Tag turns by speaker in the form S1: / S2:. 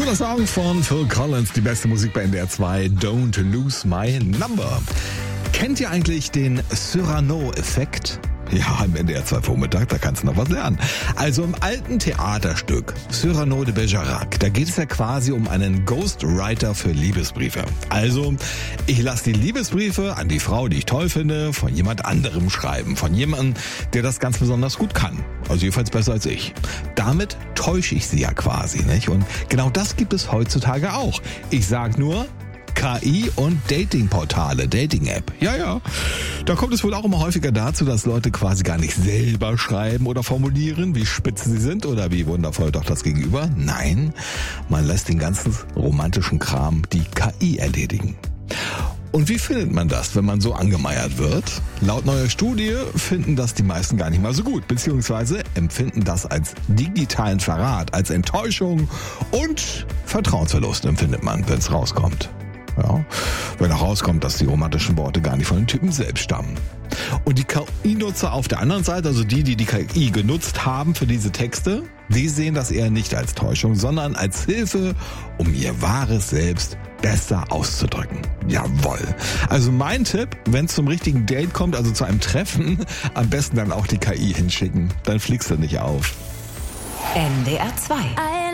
S1: Cooler Song von Phil Collins, die beste Musik bei NDR 2, Don't Lose My Number. Kennt ihr eigentlich den Cyrano-Effekt? Ja, im NDR 2 Vormittag, da kannst du noch was lernen. Also im alten Theaterstück Cyrano de Bergerac, da geht es ja quasi um einen Ghostwriter für Liebesbriefe. Also, ich lasse die Liebesbriefe an die Frau, die ich toll finde, von jemand anderem schreiben. Von jemandem, der das ganz besonders gut kann. Also jedenfalls besser als ich. Damit täusche ich sie ja quasi, nicht? Und genau das gibt es heutzutage auch. Ich sag nur KI und Datingportale, Dating-App. Ja. Da kommt es wohl auch immer häufiger dazu, dass Leute quasi gar nicht selber schreiben oder formulieren, wie spitze sie sind oder wie wundervoll doch das Gegenüber. Nein, man lässt den ganzen romantischen Kram die KI erledigen. Und wie findet man das, wenn man so angemeiert wird? Laut neuer Studie finden das die meisten gar nicht mal so gut, beziehungsweise empfinden das als digitalen Verrat, als Enttäuschung und Vertrauensverlust empfindet man, wenn es rauskommt. Ja, wenn auch rauskommt, dass die romantischen Worte gar nicht von den Typen selbst stammen. Und die KI-Nutzer auf der anderen Seite, also die KI genutzt haben für diese Texte, die sehen das eher nicht als Täuschung, sondern als Hilfe, um ihr wahres Selbst besser auszudrücken. Jawohl. Also mein Tipp, wenn es zum richtigen Date kommt, also zu einem Treffen, am besten dann auch die KI hinschicken. Dann fliegst du nicht auf.
S2: NDR 2